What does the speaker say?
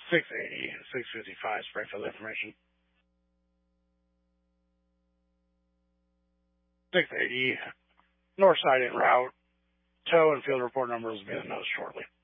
680, 655, Springfield information. 680, north side en route. Tow and field report numbers will be in the notes shortly.